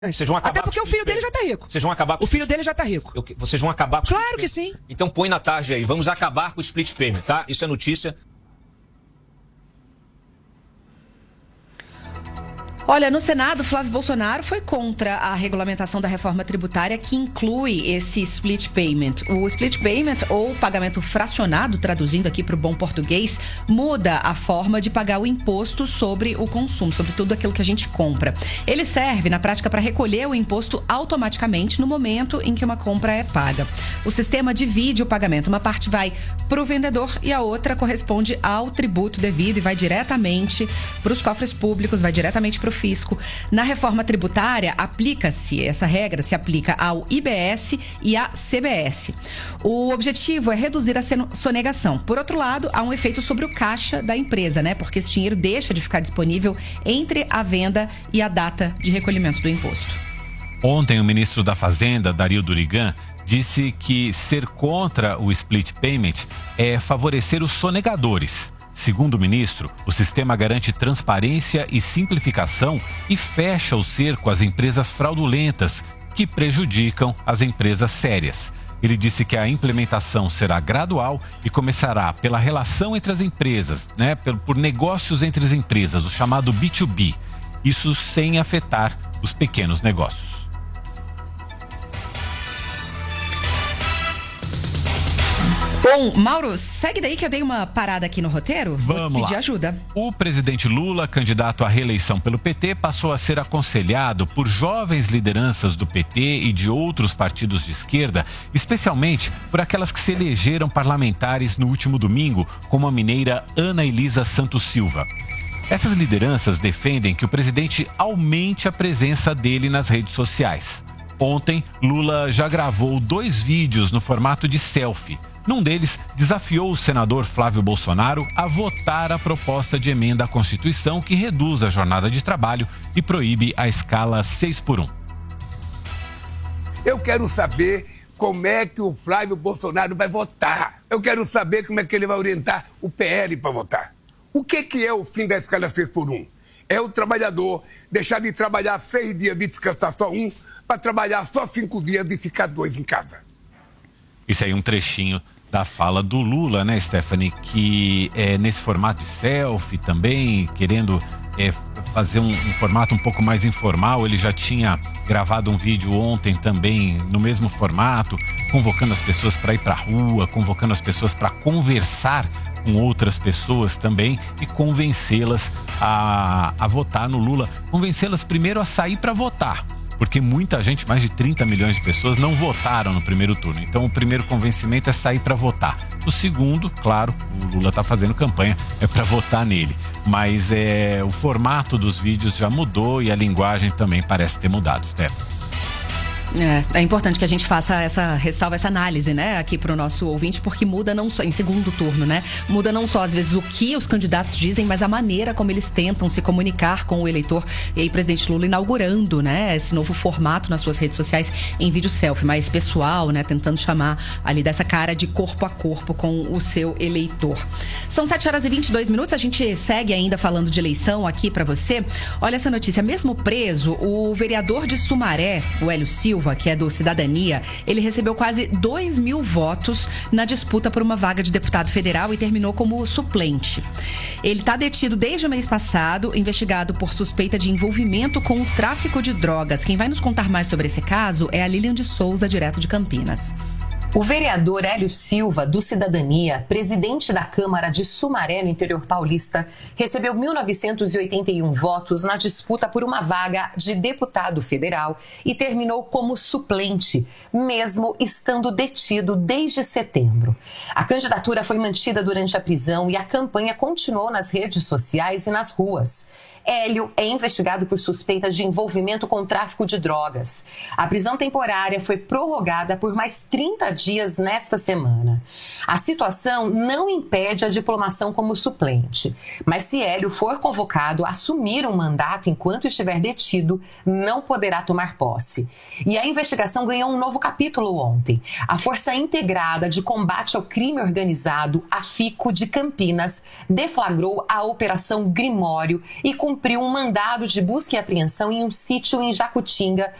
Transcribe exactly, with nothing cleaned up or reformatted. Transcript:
Vocês vão acabar Até porque o filho dele já tá rico. Vocês vão acabar com o filho dele já tá rico. Eu, vocês vão acabar com Claro que sim. Então põe na tarde aí. Vamos acabar com o split payment, tá? Isso é notícia. Olha, no Senado, Flávio Bolsonaro foi contra a regulamentação da reforma tributária que inclui esse split payment. O split payment, ou pagamento fracionado, traduzindo aqui para o bom português, muda a forma de pagar o imposto sobre o consumo, sobre tudo aquilo que a gente compra. Ele serve, na prática, para recolher o imposto automaticamente no momento em que uma compra é paga. O sistema divide o pagamento. Uma parte vai para o vendedor e a outra corresponde ao tributo devido e vai diretamente para os cofres públicos, vai diretamente para o fisco. Na reforma tributária, aplica-se, essa regra se aplica ao I B S e à C B S. O objetivo é reduzir a sonegação. Por outro lado, há um efeito sobre o caixa da empresa, né? Porque esse dinheiro deixa de ficar disponível entre a venda e a data de recolhimento do imposto. Ontem, o ministro da Fazenda, Dario Durigan, disse que ser contra o split payment é favorecer os sonegadores. Segundo o ministro, o sistema garante transparência e simplificação e fecha o cerco às empresas fraudulentas, que prejudicam as empresas sérias. Ele disse que a implementação será gradual e começará pela relação entre as empresas, né, por, por negócios entre as empresas, o chamado B dois B. Isso sem afetar os pequenos negócios. Bom, Mauro, segue daí que eu dei uma parada aqui no roteiro. Vamos Vou pedir lá. ajuda. O presidente Lula, candidato à reeleição pelo P T, passou a ser aconselhado por jovens lideranças do P T e de outros partidos de esquerda, especialmente por aquelas que se elegeram parlamentares no último domingo, como a mineira Ana Elisa Santos Silva. Essas lideranças defendem que o presidente aumente a presença dele nas redes sociais. Ontem, Lula já gravou dois vídeos no formato de selfie. Num deles, desafiou o senador Flávio Bolsonaro a votar a proposta de emenda à Constituição que reduz a jornada de trabalho e proíbe a escala seis por um. Eu quero saber como é que o Flávio Bolsonaro vai votar. Eu quero saber como é que ele vai orientar o P L para votar. O que, que é o fim da escala seis por um? É o trabalhador deixar de trabalhar seis dias e descansar só um, para trabalhar só cinco dias e ficar dois em casa. Isso aí é um trechinho da fala do Lula, né, Stephanie, que é nesse formato de selfie também, querendo é, fazer um, um formato um pouco mais informal. Ele já tinha gravado um vídeo ontem também no mesmo formato, convocando as pessoas para ir para a rua, convocando as pessoas para conversar com outras pessoas também e convencê-las a, a votar no Lula. Convencê-las primeiro a sair para votar, porque muita gente, mais de trinta milhões de pessoas, não votaram no primeiro turno. Então, o primeiro convencimento é sair para votar. O segundo, claro, o Lula está fazendo campanha, é para votar nele. Mas é, o formato dos vídeos já mudou e a linguagem também parece ter mudado, Stefan. É, é importante que a gente faça essa ressalva, essa análise, né, aqui pro nosso ouvinte, porque muda não só, em segundo turno, né, muda não só às vezes o que os candidatos dizem, mas a maneira como eles tentam se comunicar com o eleitor. E aí, o presidente Lula inaugurando, né, esse novo formato nas suas redes sociais em vídeo selfie, mais pessoal, né, tentando chamar ali dessa cara de corpo a corpo com o seu eleitor. São sete horas e vinte e dois minutos, a gente segue ainda falando de eleição aqui pra você. Olha essa notícia, mesmo preso, o vereador de Sumaré, o Hélio Silva, que é do Cidadania, ele recebeu quase dois mil votos na disputa por uma vaga de deputado federal e terminou como suplente. Ele está detido desde o mês passado, investigado por suspeita de envolvimento com o tráfico de drogas. Quem vai nos contar mais sobre esse caso é a Lilian de Souza, direto de Campinas. O vereador Hélio Silva, do Cidadania, presidente da Câmara de Sumaré, no interior paulista, recebeu mil novecentos e oitenta e um votos na disputa por uma vaga de deputado federal e terminou como suplente, mesmo estando detido desde setembro. A candidatura foi mantida durante a prisão e a campanha continuou nas redes sociais e nas ruas. Hélio é investigado por suspeita de envolvimento com tráfico de drogas. A prisão temporária foi prorrogada por mais trinta dias nesta semana. A situação não impede a diplomação como suplente, mas se Hélio for convocado a assumir um mandato enquanto estiver detido, não poderá tomar posse. E a investigação ganhou um novo capítulo ontem. A Força Integrada de Combate ao Crime Organizado, a FICO de Campinas, deflagrou a Operação Grimório e com cumpriu um mandado de busca e apreensão em um sítio em Jacutinga,